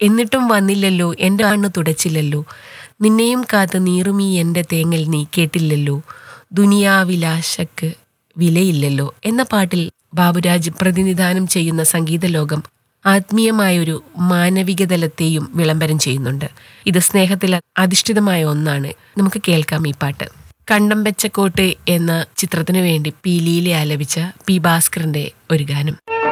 എന്നിട്ടും വന്നില്ലല്ലോ, എൻ്റെ കണ്ണു തുടച്ചില്ലല്ലോ, നിന്നെയും കാത്ത് നീറുമീ എൻ്റെ തേങ്ങൽ നീ കേട്ടില്ലല്ലോ, ദുനിയാവിലാശക്ക് വിലയില്ലല്ലോ എന്ന പാട്ടിൽ ബാബുരാജ് പ്രതിനിധാനം ചെയ്യുന്ന സംഗീത ലോകം ആത്മീയമായൊരു മാനവിക തലത്തെയും വിളംബരം ചെയ്യുന്നുണ്ട്. ഇത് സ്നേഹത്തിൽ അധിഷ്ഠിതമായ ഒന്നാണ്. നമുക്ക് കേൾക്കാം ഈ പാട്ട്. കണ്ടം വെച്ച കോട്ട് എന്ന ചിത്രത്തിനു വേണ്ടി പി ലീല ആലപിച്ച പി ഭാസ്കറിന്റെ ഒരു ഗാനം.